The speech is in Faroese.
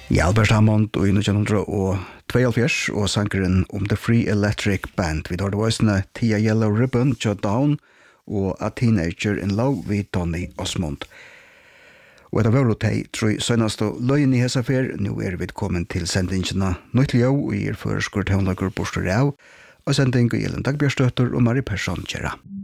Albert Hammond og i 1972 og sangeren The Free Electric Band. Vi tar det voisene Tia Yellow Ribbon, Shut Down og A Teenager in Love ved Tony Osmond. Og etter var det tror jeg sønnaste løgn i hese fer. Nå vi kommet til sendingene Nøytlig og i føreskurt håndlager Borster Rau og sending og Gjelden Dagbjørstøtter og Marie Persson Kjera.